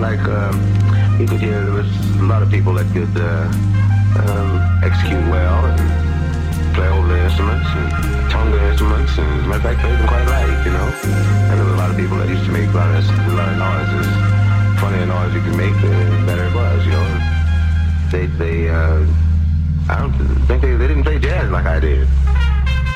like you could hear there was a lot of people that could execute well and play over the instruments and tongue the instruments, and as a matter of fact, played them quite right, you know. And there were a lot of people that used to make a lot of noises. The funnier noise you could make, the better it was, you know. I don't think they didn't play jazz like I did.